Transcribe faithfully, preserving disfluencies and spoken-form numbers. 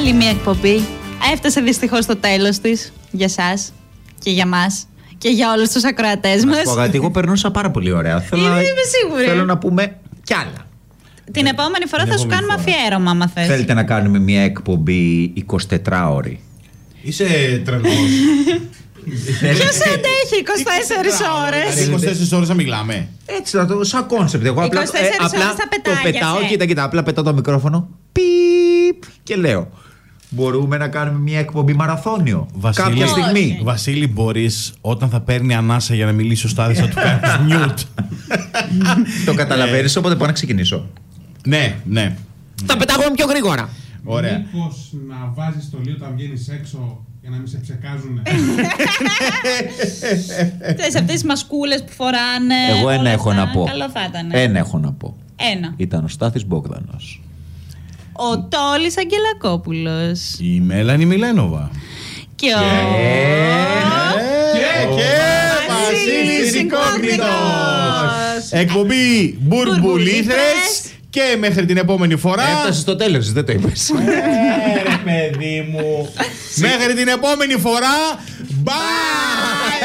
Άλλη μια εκπομπή. Έφτασε δυστυχώς στο τέλος της. Για σας και για μας και για όλους τους ακροατές μας. Γιατί εγώ περνούσα πάρα πολύ ωραία. Θέλω, είμαι σίγουρη. Θέλω να πούμε κι άλλα. Την επόμενη φορά θα σου κάνουμε αφιέρωμα, άμα θες. Θέλετε να κάνουμε μια εκπομπή εικοσιτετράωρη? Είσαι τρελός. Ποιος αντέχει είκοσι τέσσερις ώρες? είκοσι τέσσερις ώρες να μιλάμε. Έτσι, θα το, σαν κόνσεπτ. Εγώ απλά, είκοσι τέσσερις απλά ώρες θα το πετάγεσαι. πετάω, κοίτα, κοίτα, απλά πετάω το μικρόφωνο. Πιπ και λέω. Μπορούμε να κάνουμε μια εκπομπή μαραθώνιο Βασίλη, κάποια στιγμή. Όχι. Βασίλη, μπορείς όταν θα παίρνει ανάσα για να μιλήσει ο Στάδης να του κάνεις μιούτ. Το καταλαβαίνεις, οπότε πάω να ξεκινήσω. Ναι, ναι. Θα πετάγουμε πιο γρήγορα. Ωραία. Μήπως να βάζεις το λίγο όταν βγαίνεις έξω για να μην σε ψεκάζουνε? Θες αυτές τις μασκούλες που φοράνε. Εγώ όλα ένα έχω αυτά. να πω. Καλό θα ήταν. Ένα έχω να πω. Ένα. Ήταν ο Στάθης Μπόγδανος. Ο Τόλης Αγγελακόπουλος. Η Μέλανη Μιλένοβα. Και ο. Και, και Βασίλης Ινκόγνητος. Εκπομπή Μπουρμπουλήθρες. Και μέχρι την επόμενη φορά. Έφτασε στο τέλος, δεν το είπες. Ε, ρε παιδί μου. Μέχρι την επόμενη φορά. Bye!